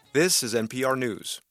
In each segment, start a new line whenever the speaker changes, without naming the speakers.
This is NPR News.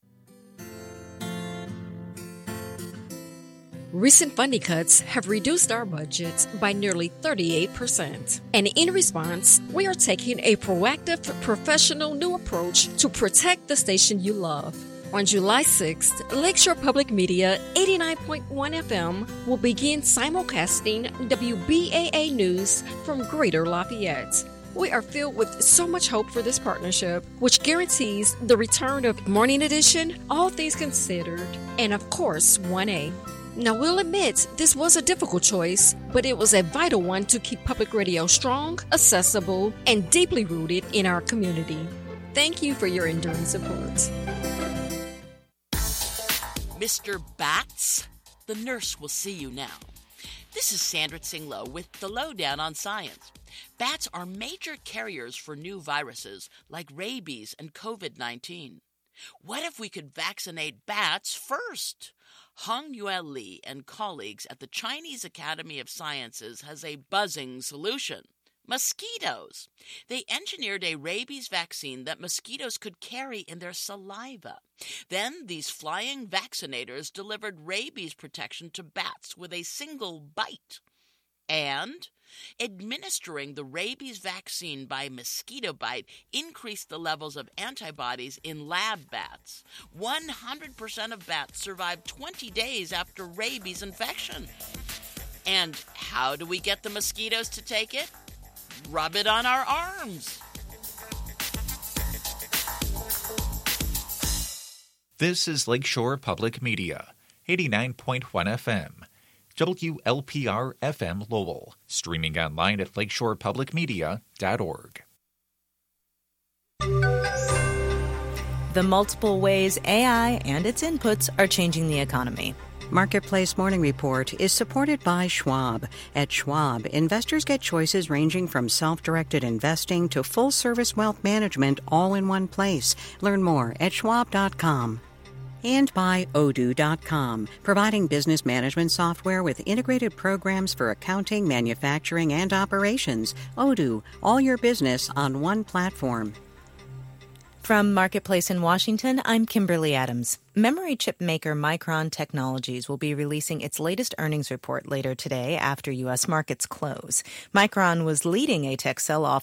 Recent funding cuts have reduced our budgets by nearly 38%. And in response, we are taking a proactive, professional new approach to protect the station you love. On July 6th, Lakeshore Public Media 89.1 FM will begin simulcasting WBAA News from Greater Lafayette. We are filled with so much hope for this partnership, which guarantees the return of Morning Edition, All Things Considered, and of course, 1A. Now, we'll admit this was a difficult choice, but it was a vital one to keep public radio strong, accessible, and deeply rooted in our community. Thank you for your enduring support.
Mr. Bats, the nurse will see you now. This is Sandra Tsinglow with the Lowdown on Science. Bats are major carriers for new viruses like rabies and COVID-19. What if we could vaccinate bats first? Hong Yue Li and colleagues at the Chinese Academy of Sciences has a buzzing solution. Mosquitoes. They engineered a rabies vaccine that mosquitoes could carry in their saliva. Then these flying vaccinators delivered rabies protection to bats with a single bite. And administering the rabies vaccine by mosquito bite increased the levels of antibodies in lab bats. 100% of bats survived 20 days after rabies infection. And how do we get the mosquitoes to take it? Rub it on our arms.
This is Lakeshore Public Media, 89.1 FM. WLPR FM Lowell, streaming online at lakeshorepublicmedia.org.
The multiple ways AI and its inputs are changing the economy.
Marketplace Morning Report is supported by Schwab. At Schwab, investors get choices ranging from self-directed investing to full-service wealth management all in one place. Learn more at schwab.com. And by Odoo.com, providing business management software with integrated programs for accounting, manufacturing, and operations. Odoo, all your business on one platform.
From Marketplace in Washington, I'm Kimberly Adams. Memory chip maker Micron Technologies will be releasing its latest earnings report later today after U.S. markets close. Micron was leading a tech sell-off